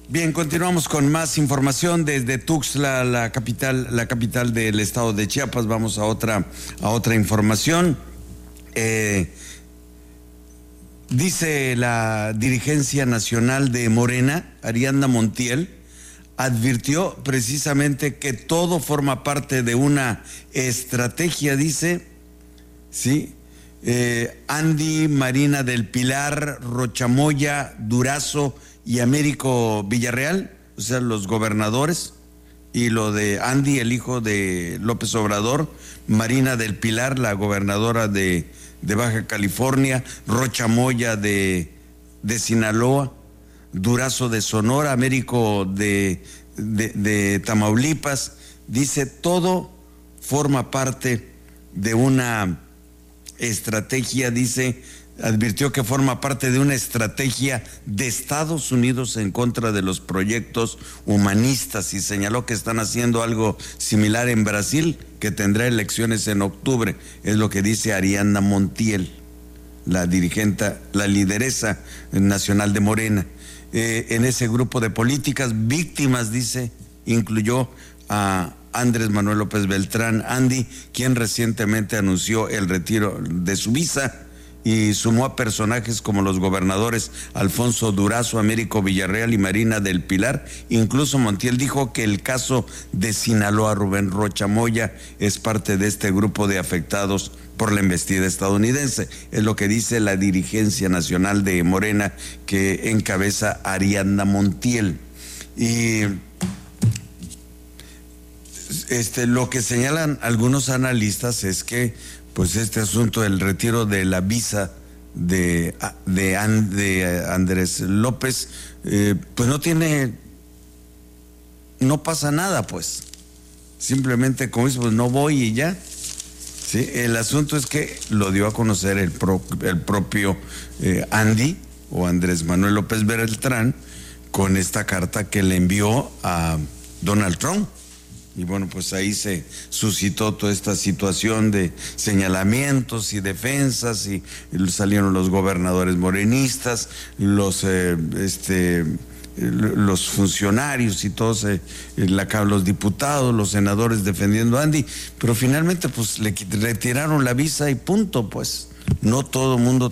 Bien, continuamos con más información desde Tuxtla, la capital del estado de Chiapas. Vamos a otra información. Dice la dirigencia nacional de Morena, Ariadna Montiel, advirtió precisamente que todo forma parte de una estrategia, dice, sí. Andy, Marina del Pilar, Rochamoya, Durazo y Américo Villarreal, o sea, los gobernadores, y lo de Andy, el hijo de López Obrador, Marina del Pilar, la gobernadora de Baja California, Rochamoya de Sinaloa, Durazo de Sonora, Américo de Tamaulipas. Dice, todo forma parte de una estrategia, dice, advirtió que forma parte de una estrategia de Estados Unidos en contra de los proyectos humanistas, y señaló que están haciendo algo similar en Brasil, que tendrá elecciones en octubre. Es lo que dice Ariadna Montiel, la lideresa nacional de Morena. En ese grupo de políticas víctimas, dice, incluyó a Andrés Manuel López Beltrán, Andy, quien recientemente anunció el retiro de su visa, y sumó a personajes como los gobernadores Alfonso Durazo, Américo Villarreal y Marina del Pilar. Incluso Montiel dijo que el caso de Sinaloa, Rubén Rochamoya, es parte de este grupo de afectados por la embestida estadounidense. Es lo que dice la dirigencia nacional de Morena, que encabeza Ariadna Montiel. Y lo que señalan algunos analistas es que pues este asunto del retiro de la visa de Andrés López, pues no pasa nada, pues simplemente, como dice, pues no voy y ya. Sí, el asunto es que lo dio a conocer el propio Andy, o Andrés Manuel López Beltrán, con esta carta que le envió a Donald Trump. Y bueno, pues ahí se suscitó toda esta situación de señalamientos y defensas, y salieron los gobernadores morenistas, los funcionarios y todos, los diputados, los senadores defendiendo a Andy, pero finalmente pues le retiraron la visa y punto. Pues no todo mundo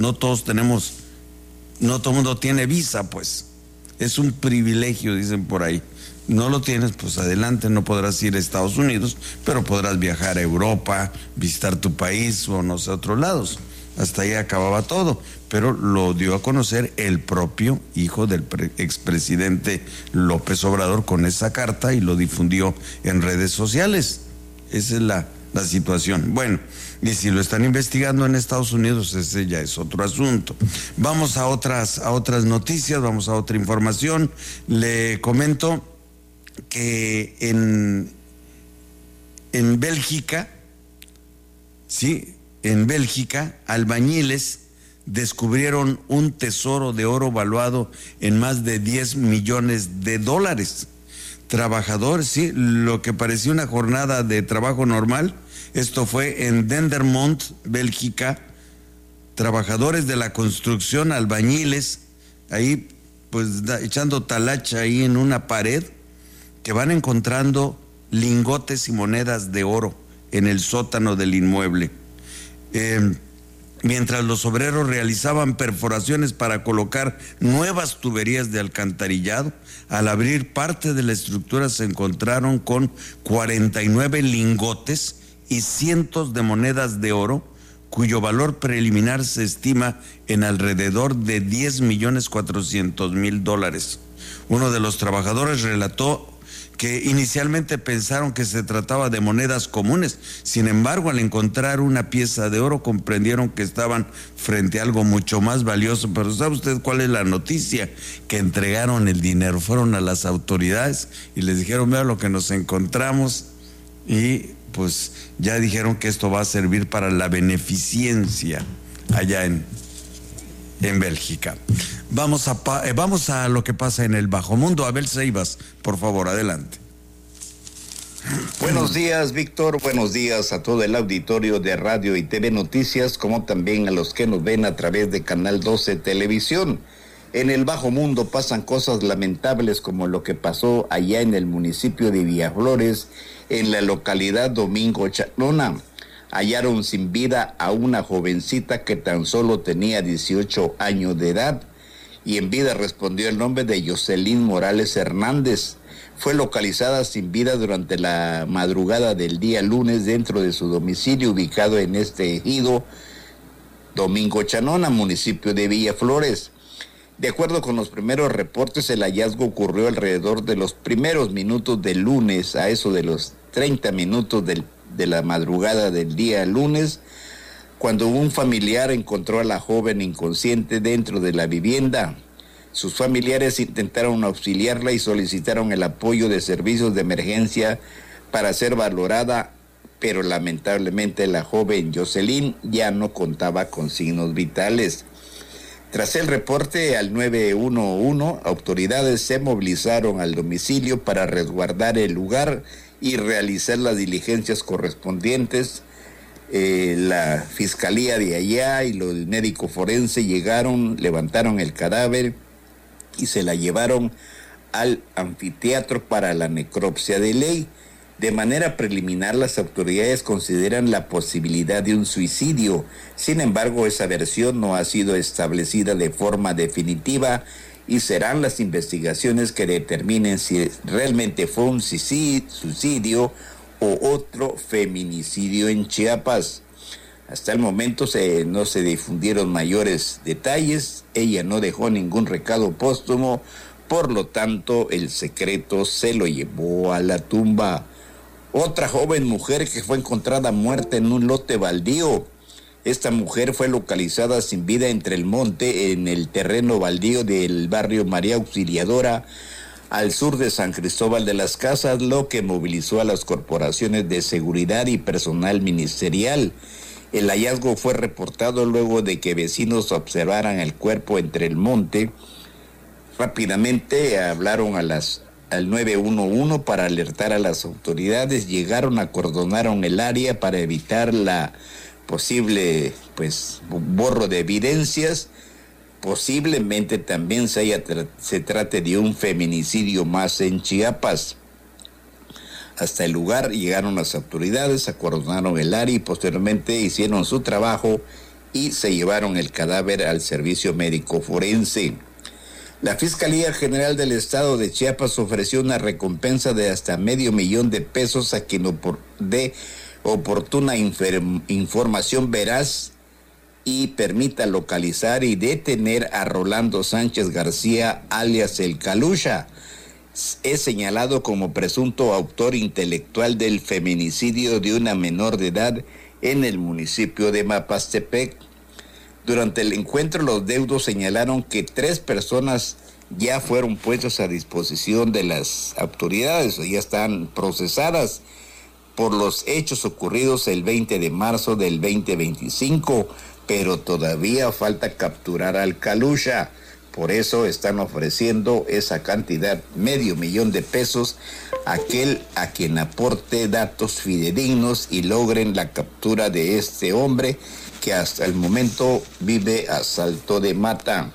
tiene visa, pues es un privilegio, dicen por ahí. No lo tienes, pues adelante, no podrás ir a Estados Unidos, pero podrás viajar a Europa, visitar tu país o no sé, otros lados. Hasta ahí acababa todo, pero lo dio a conocer el propio hijo del expresidente López Obrador con esa carta, y lo difundió en redes sociales. Esa es la situación. Bueno, y si lo están investigando en Estados Unidos, ese ya es otro asunto. Vamos a otras noticias, vamos a otra información. Le comento que en Bélgica, sí, en Bélgica, albañiles descubrieron un tesoro de oro valuado en más de $10 millones. Trabajadores, sí, lo que parecía una jornada de trabajo normal, esto fue en Dendermonde, Bélgica. Trabajadores de la construcción, albañiles, ahí pues echando talacha ahí en una pared, que van encontrando lingotes y monedas de oro en el sótano del inmueble. Mientras los obreros realizaban perforaciones para colocar nuevas tuberías de alcantarillado, al abrir parte de la estructura se encontraron con 49 lingotes y cientos de monedas de oro, cuyo valor preliminar se estima en alrededor de $10,400,000. Uno de los trabajadores relató que inicialmente pensaron que se trataba de monedas comunes. Sin embargo, al encontrar una pieza de oro, comprendieron que estaban frente a algo mucho más valioso. Pero ¿sabe usted cuál es la noticia? Que entregaron el dinero, fueron a las autoridades y les dijeron, vea lo que nos encontramos, y pues ya dijeron que esto va a servir para la beneficencia allá en Bélgica. Vamos a lo que pasa en el bajo mundo. Abel Ceibas, por favor, adelante. Buenos días, Víctor. Buenos días a todo el auditorio de Radio y TV Noticias, como también a los que nos ven a través de Canal 12 Televisión. En el bajo mundo pasan cosas lamentables como lo que pasó allá en el municipio de Villaflores, en la localidad Domingo Chanona. Hallaron sin vida a una jovencita que tan solo tenía 18 años de edad y en vida respondió el nombre de Jocelyn Morales Hernández. Fue localizada sin vida durante la madrugada del día lunes dentro de su domicilio ubicado en este ejido Domingo Chanona, municipio de Villaflores. De acuerdo con los primeros reportes, el hallazgo ocurrió alrededor de los primeros minutos del lunes, a eso de los 30 minutos de la madrugada del día lunes, cuando un familiar encontró a la joven inconsciente dentro de la vivienda. Sus familiares intentaron auxiliarla y solicitaron el apoyo de servicios de emergencia para ser valorada, pero lamentablemente la joven Jocelyn ya no contaba con signos vitales. Tras el reporte al 911, autoridades se movilizaron al domicilio para resguardar el lugar y realizar las diligencias correspondientes. La fiscalía de allá y los médicos forenses llegaron, levantaron el cadáver y se la llevaron al anfiteatro para la necropsia de ley. De manera preliminar, las autoridades consideran la posibilidad de un suicidio. Sin embargo, esa versión no ha sido establecida de forma definitiva y serán las investigaciones que determinen si realmente fue un suicidio o otro feminicidio en Chiapas. Hasta el momento no se difundieron mayores detalles. Ella no dejó ningún recado póstumo, por lo tanto, el secreto se lo llevó a la tumba. Otra joven mujer que fue encontrada muerta en un lote baldío. Esta mujer fue localizada sin vida entre el monte en el terreno baldío del barrio María Auxiliadora, al sur de San Cristóbal de las Casas, lo que movilizó a las corporaciones de seguridad y personal ministerial. El hallazgo fue reportado luego de que vecinos observaran el cuerpo entre el monte. Rápidamente hablaron al 911 para alertar a las autoridades, llegaron, acordonaron el área para evitar la posible borro de evidencias. Posiblemente también se trate de un feminicidio más en Chiapas. Hasta el lugar llegaron las autoridades, acordonaron el área y posteriormente hicieron su trabajo y se llevaron el cadáver al servicio médico forense. La Fiscalía General del Estado de Chiapas ofreció una recompensa de hasta $500,000 a quien dé oportuna información veraz y permita localizar y detener a Rolando Sánchez García, alias El Calucha. Es señalado como presunto autor intelectual del feminicidio de una menor de edad en el municipio de Mapastepec. Durante el encuentro, los deudos señalaron que 3 personas ya fueron puestas a disposición de las autoridades o ya están procesadas por los hechos ocurridos el 20 de marzo del 2025, pero todavía falta capturar al Calucha. Por eso están ofreciendo esa cantidad, $500,000, a quien aporte datos fidedignos y logren la captura de este hombre que hasta el momento vive a salto de mata.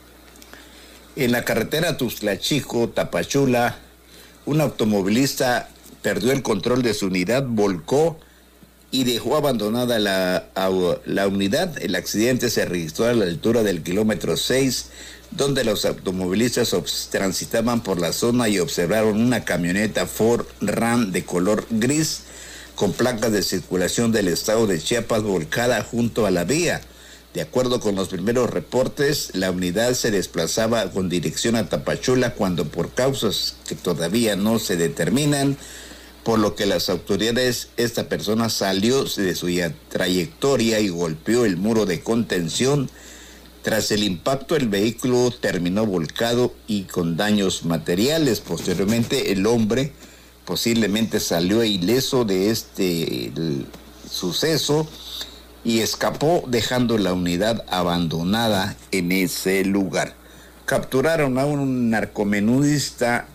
En la carretera Tuxtla-Chico-Tapachula, un automovilista perdió el control de su unidad, volcó y dejó abandonada la unidad. El accidente se registró a la altura del kilómetro 6, donde los automovilistas transitaban por la zona y observaron una camioneta Ford Ram de color gris con placas de circulación del estado de Chiapas volcada junto a la vía. De acuerdo con los primeros reportes, la unidad se desplazaba con dirección a Tapachula cuando, por causas que todavía no se determinan, por lo que las autoridades, esta persona salió de su trayectoria y golpeó el muro de contención. Tras el impacto, el vehículo terminó volcado y con daños materiales. Posteriormente, el hombre posiblemente salió ileso de este suceso y escapó dejando la unidad abandonada en ese lugar. Capturaron a un narcomenudista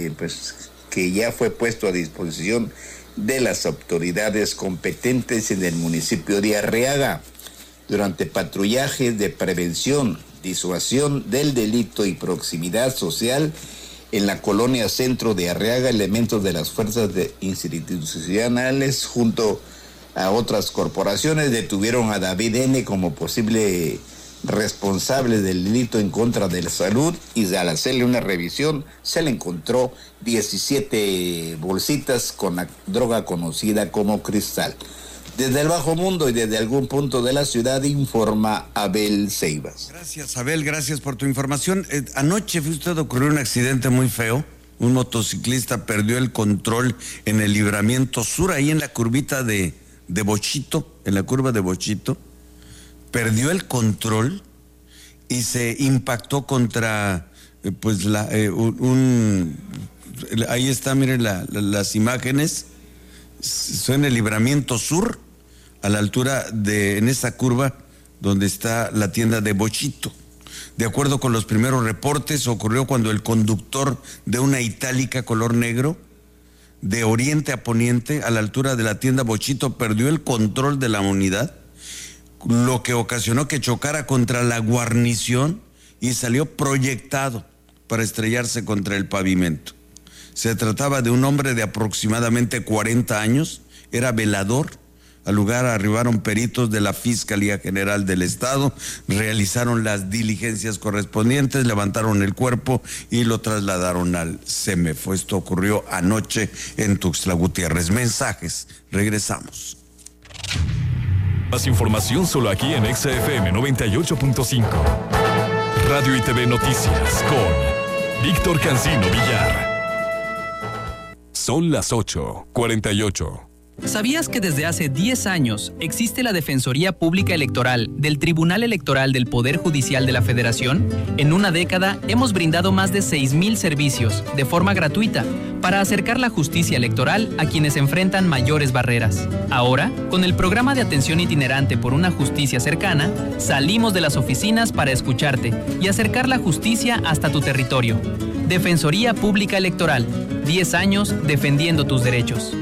que ya fue puesto a disposición de las autoridades competentes en el municipio de Arriaga. Durante patrullajes de prevención disuasión del delito y proximidad social en la colonia Centro de Arriaga. Elementos de las fuerzas institucionales junto a otras corporaciones detuvieron a David N. como posible responsable del delito en contra de la salud, y al hacerle una revisión se le encontró 17 bolsitas con la droga conocida como cristal. Desde el Bajo Mundo y desde algún punto de la ciudad informa Abel Ceibas. Gracias, Abel, gracias por tu información. Anoche, fue usted, ocurrió un accidente muy feo. Un motociclista perdió el control en el Libramiento Sur, ahí en la curvita de Bochito, en la curva de Bochito. Perdió el control y se impactó contra, ahí está, miren las imágenes. Son el Libramiento Sur, a la altura en esa curva donde está la tienda de Bochito. De acuerdo con los primeros reportes, ocurrió cuando el conductor de una itálica color negro, de oriente a poniente, a la altura de la tienda Bochito, perdió el control de la unidad, lo que ocasionó que chocara contra la guarnición y salió proyectado para estrellarse contra el pavimento. Se trataba de un hombre de aproximadamente 40 años, era velador. Al lugar arribaron peritos de la Fiscalía General del Estado, realizaron las diligencias correspondientes, levantaron el cuerpo y lo trasladaron al CEMEFO. Esto ocurrió anoche en Tuxtla Gutiérrez. Mensajes, regresamos. Más información solo aquí en XFM 98.5. Radio y TV Noticias con Víctor Cancino Villar. Son las 8:48. ¿Sabías que desde hace 10 años existe la Defensoría Pública Electoral del Tribunal Electoral del Poder Judicial de la Federación? En una década hemos brindado más de 6,000 servicios de forma gratuita para acercar la justicia electoral a quienes enfrentan mayores barreras. Ahora, con el programa de atención itinerante por una justicia cercana, salimos de las oficinas para escucharte y acercar la justicia hasta tu territorio. Defensoría Pública Electoral, 10 años defendiendo tus derechos.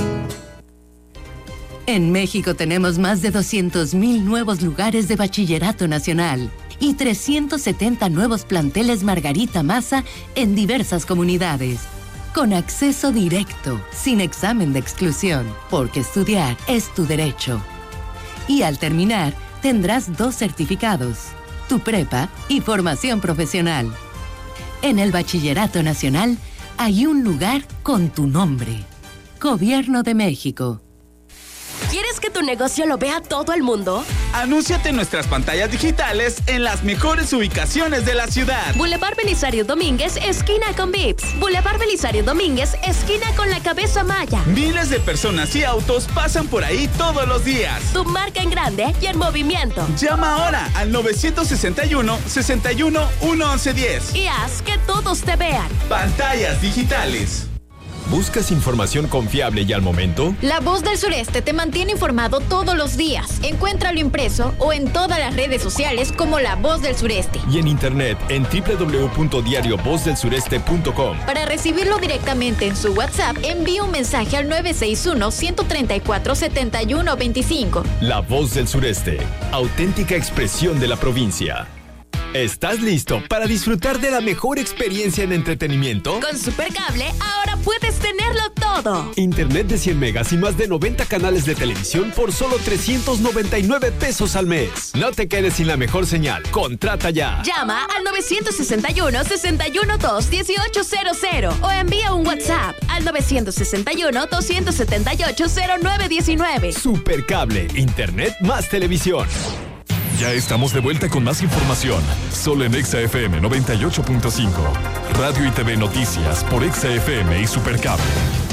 En México tenemos más de 200,000 nuevos lugares de bachillerato nacional y 370 nuevos planteles Margarita Maza en diversas comunidades. Con acceso directo, sin examen de exclusión, porque estudiar es tu derecho. Y al terminar, tendrás 2 certificados, tu prepa y formación profesional. En el Bachillerato Nacional hay un lugar con tu nombre. Gobierno de México. ¿Quieres que tu negocio lo vea todo el mundo? Anúnciate en nuestras pantallas digitales en las mejores ubicaciones de la ciudad. Boulevard Belisario Domínguez, esquina con Vips. Boulevard Belisario Domínguez, esquina con la Cabeza Maya. Miles de personas y autos pasan por ahí todos los días. Tu marca en grande y en movimiento. Llama ahora al 961-61-1110 y haz que todos te vean. Pantallas digitales. ¿Buscas información confiable y al momento? La Voz del Sureste te mantiene informado todos los días. Encuéntralo impreso o en todas las redes sociales como La Voz del Sureste. Y en internet en www.diariovozdelsureste.com. Para recibirlo directamente en su WhatsApp, envía un mensaje al 961-134-7125. La Voz del Sureste, auténtica expresión de la provincia. ¿Estás listo para disfrutar de la mejor experiencia en entretenimiento? Con Supercable ahora puedes tenerlo todo. Internet de 100 megas y más de 90 canales de televisión por solo 399 pesos al mes. No te quedes sin la mejor señal. Contrata ya. Llama al 961-612-1800 o envía un WhatsApp al 961-278-0919. Supercable, internet más televisión. Ya estamos de vuelta con más información, solo en XFM 98.5. Radio y TV Noticias por XFM y Supercable.